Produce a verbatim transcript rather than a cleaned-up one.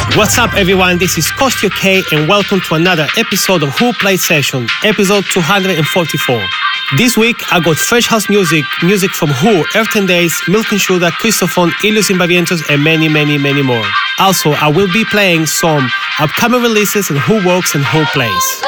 What's up, everyone? This is Kostyo K, and welcome to another episode of Who Plays Session, episode two hundred forty-four. This week, I got fresh house music, music from Who, Earth ten Days, Milk and Sugar, Christophon, Ilios Imbavientos, and many, many, many more. Also, I will be playing some upcoming releases and Who Works and Who Plays.